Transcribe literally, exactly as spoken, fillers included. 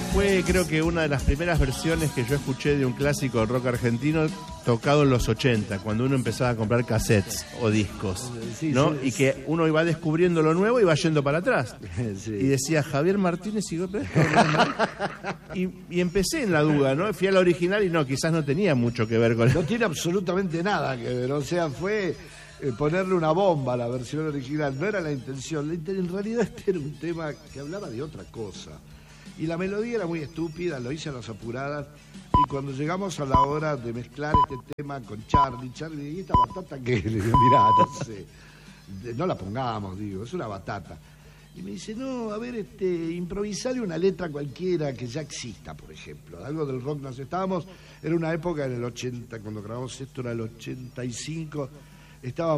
fue, creo que una de las primeras versiones que yo escuché de un clásico del rock argentino tocado en los ochenta, cuando uno empezaba a comprar cassettes o discos, sí, ¿no? sí, y que uno iba descubriendo lo nuevo y va yendo para atrás. Sí. Y decía Javier Martínez y, pero esto no es mal. y, y empecé en la duda, ¿no? Fui a la original y no, quizás no tenía mucho que ver con No tiene absolutamente nada que ver, o sea, fue eh, ponerle una bomba a la versión original, no era la intención, la inten- en realidad este era un tema que hablaba de otra cosa. Y la melodía era muy estúpida, lo hice a las apuradas. Y cuando llegamos a la hora de mezclar este tema con Charlie, Charlie, ¿y esta batata qué? Le digo, mirá, no sé, de- no la pongamos, digo, es una batata. Y me dice, no, a ver, este, improvisarle una letra cualquiera que ya exista, por ejemplo. Algo del rock nos estábamos, era una época en el ochenta, cuando grabamos esto era el ochenta y cinco, estábamos